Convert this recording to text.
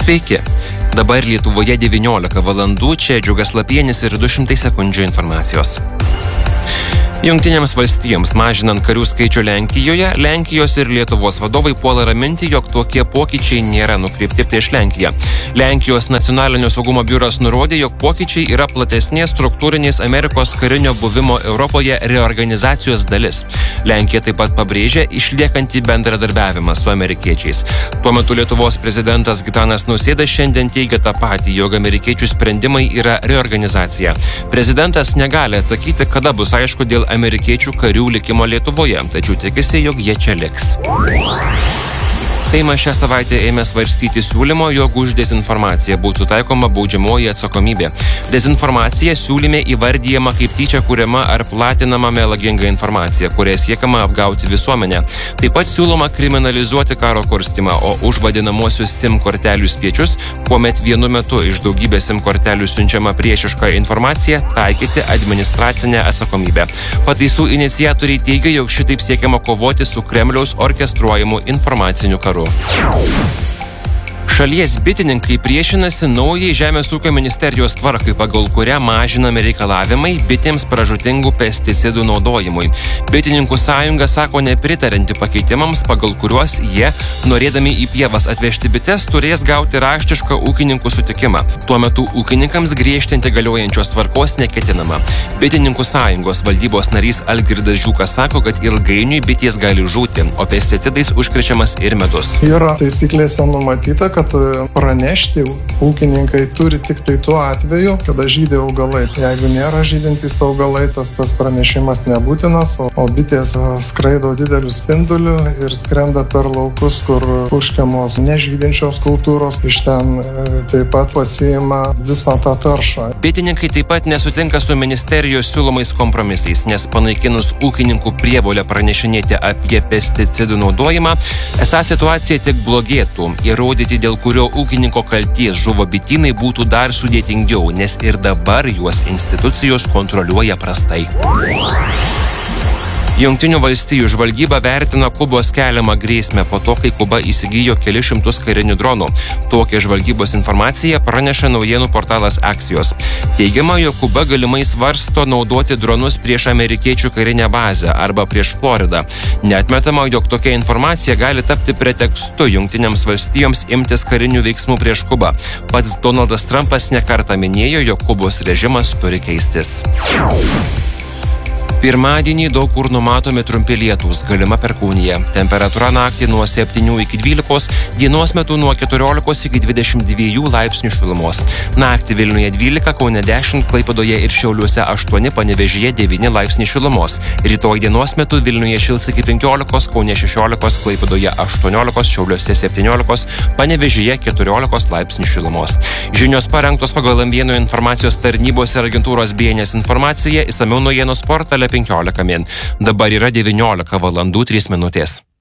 Sveiki. Dabar Lietuvoje 19 valandų, čia Džiugas Lapienis ir 200 sekundžių informacijos. Jungtinėms valstijoms mažinant karių skaičių Lenkijoje, Lenkijos ir Lietuvos vadovai puola raminti, jog tokie pokyčiai nėra nukreipti prieš Lenkiją. Lenkijos nacionalinio saugumo biuras nurodė, jog pokyčiai yra platesnės struktūrinės Amerikos karinio buvimo Europoje reorganizacijos dalis. Lenkija taip pat pabrėžė išliekantį bendradarbiavimą su amerikiečiais. Tuo metu Lietuvos prezidentas Gitanas Nausėda šiandien teigia tą patį, jog amerikiečių sprendimai yra reorganizacija. Prezidentas negali atsakyti, kada bus aišku dėl amerikiečių karių likimo Lietuvoje, tačiau tikisi, jog jie čia liks. Seimas šią savaitę ėmė svarstyti siūlymo, jog už dezinformaciją būtų taikoma baudžiamoji atsakomybė. Dezinformacija siūlyme įvardyjama kaip tyčia kuriama ar platinama melaginga informacija, kuria siekiama apgauti visuomenę. Taip pat siūloma kriminalizuoti karo kurstymą, o už vadinamosius SIM kortelių spiečius, kuomet vienu metu iš daugybės SIM kortelių siunčiama priešiška informacija, taikyti administracinę atsakomybę. Pataisų iniciatoriai teigia, jog šitaip siekiama kovoti su Kremliaus orkestruojamu informaciniu karu. Šalies bitininkai priešinasi naujai Žemės ūkio ministerijos tvarkai, pagal kurią mažinami reikalavimai bitėms pražūtingų pesticidų naudojimui. Bitininkų sąjunga sako nepritarinti pakeitimams, pagal kuriuos jie, norėdami į pievas atvežti bites, turės gauti raštišką ūkininkų sutikimą. Tuo metu ūkininkams griežtinti galiojančios tvarkos neketinama. Bitininkų sąjungos valdybos narys Algirdas Žiūkas sako, kad ilgainiui bitės gali žūti, o pesticidais užkrečiamas ir medus. Yra taisyklėse numatyta, kad pranešti ūkininkai turi tik tai tuo atveju, kada žydi augalai. Jeigu nėra žydintys augalai, tas pranešimas nebūtinas, o bitės skraido dideliu spinduliu ir skrenda per laukus, kur puškiamos nežydinčios kultūros, iš ten taip pat pasiima visą tą taršą. Bitininkai taip pat nesutinka su ministerijos siūlomais kompromisais, nes panaikinus ūkininkų prievolę pranešinėti apie pesticidų naudojimą, esą situacija tik blogėtų. Įrodyti, dėl kurio ūkininko kalties žuvo bitynai, būtų dar sudėtingiau, nes ir dabar juos institucijos kontroliuoja prastai. Jungtinių valstijų žvalgyba vertina Kubos keliamą grėsmę po to, kai Kuba įsigijo kelis šimtus karinių dronų. Tokią žvalgybos informaciją praneša naujienų portalas Axios. Teigiama, jog Kuba galimai svarsto naudoti dronus prieš amerikiečių karinę bazę arba prieš Floridą. Neatmetama, jog tokia informacija gali tapti pretekstu Jungtinėms valstijoms imtis karinių veiksmų prieš Kubą. Pats Donaldas Trumpas nekartą minėjo, jog Kubos režimas turi keistis. Pirmadienį daug kur numatomi trumpi lietūs, galima perkūnija. Temperatūra naktį nuo 7 iki 12, dienos metu nuo 14 iki 22 laipsnių šilumos. Naktį Vilniuje 12, Kaune 10, Klaipėdoje ir Šiauliuose 8, Panevėžyje 9 laipsnių šilumos. Rytoj dienos metu Vilniuje šils iki 15, Kaune 16, Klaipėdoje 18, Šiauliuose 17, Panevėžyje 14 laipsnių šilumos. Žinios parengtos pagal Ambienų informacijos tarnybos ir agentūros BNS informaciją, išsamiau naujienų portale 15 min. Dabar yra 19 valandų 3 minutės.